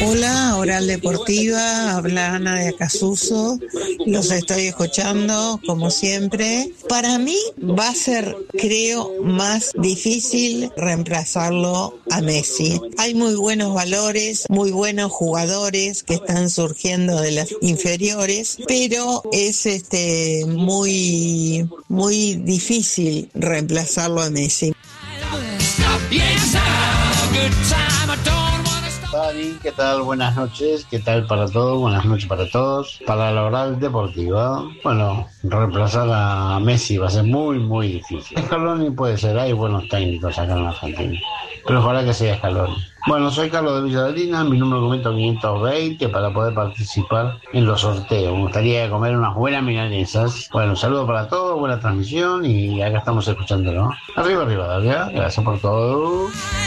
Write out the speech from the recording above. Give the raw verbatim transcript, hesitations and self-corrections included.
Hola, Oral Deportiva, habla Ana de Acasuso, los estoy escuchando como siempre. Para mí va a ser, creo, más difícil reemplazarlo a Messi. Hay muy buenos valores, muy buenos jugadores que están surgiendo de las inferiores, pero es este muy, muy difícil reemplazarlo a Messi. Dani, ¿qué tal? Buenas noches, ¿qué tal para todos? Buenas noches para todos. Para la Oral Deportiva, bueno, reemplazar a Messi va a ser muy, muy difícil. Scaloni puede ser, hay buenos técnicos acá en Argentina, pero ojalá que sea Scaloni. Bueno, soy Carlos de Villadalina, mi número de documento quinientos veinte para poder participar en los sorteos. Me gustaría comer unas buenas milanesas. Bueno, un saludo para todos, buena transmisión y acá estamos escuchándolo. Arriba, arriba, ¿verdad? Gracias por todo.